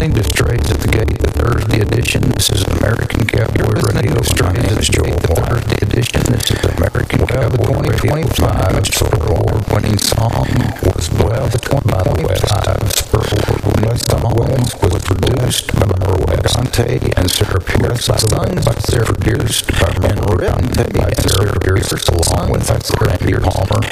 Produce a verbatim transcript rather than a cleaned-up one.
listening to Strays at the Gate, the Thursday edition. This is American Cowboy Radio. My name is Joel White. Thursday edition. This is American Cowboy Radio. twenty-five Super Award-winning song was well by the West. Super Award-winning song was produced by Merle Dante and Sarah Pierce. Sung by Sarah Pierce and written by Sarah Pierce along with Randy Palmer